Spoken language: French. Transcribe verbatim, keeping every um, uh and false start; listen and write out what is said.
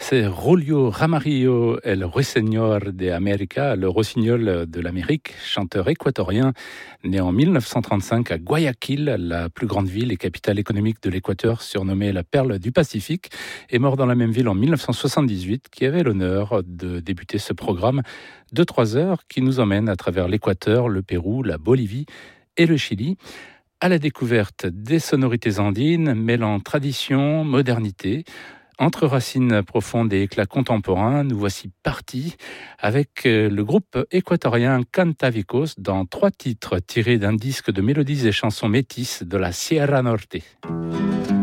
C'est Julio Ramarillo, el Ruiseñor de América, le rossignol de l'Amérique, chanteur équatorien, né en mille neuf cent trente-cinq à Guayaquil, la plus grande ville et capitale économique de l'Équateur, surnommée la perle du Pacifique, est mort dans la même ville en mille neuf cent soixante-dix-huit, qui avait l'honneur de débuter ce programme de trois heures qui nous emmène à travers l'Équateur, le Pérou, la Bolivie et le Chili, à la découverte des sonorités andines mêlant tradition, modernité. Entre racines profondes et éclats contemporains, nous voici partis avec le groupe équatorien Cantavicos dans trois titres tirés d'un disque de mélodies et chansons métisses de la Sierra Norte.